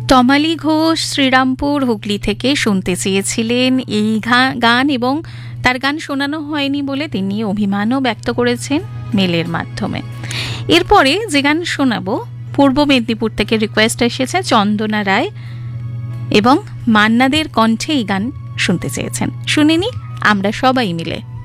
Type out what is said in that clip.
তমালী ঘোষ শ্রীরামপুর হুগলি থেকে শুনতে চেয়েছিলেন এই গান, এবং তার গান শোনানো হয়নি বলে তিনি অভিমানও ব্যক্ত করেছেন মেলের মাধ্যমে। এরপরে যে গান শোনাবো, পূর্ব মেদিনীপুর থেকে রিকোয়েস্ট এসেছে চন্দনা রায় এবং মান্নাদের কণ্ঠে এই গান শুনতে চেয়েছেন। শুনিনি আমরা সবাই মিলে।